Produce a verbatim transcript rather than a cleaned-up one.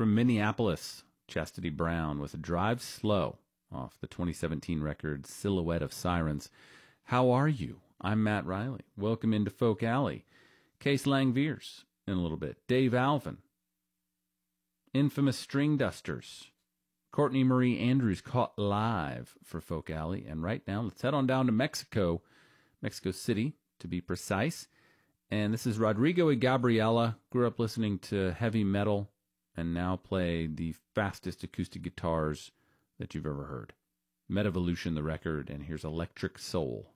from Minneapolis, Chastity Brown with a Drive Slow off the twenty seventeen record Silhouette of Sirens. How are you? I'm Matt Riley. Welcome into Folk Alley. Case Langveers in a little bit. Dave Alvin. Infamous String Dusters. Courtney Marie Andrews caught live for Folk Alley. And right now, let's head on down to Mexico, Mexico City to be precise. And this is Rodrigo y Gabriela. Grew up listening to heavy metal and now play the fastest acoustic guitars that you've ever heard. Metavolution, the record, and here's Electric Soul.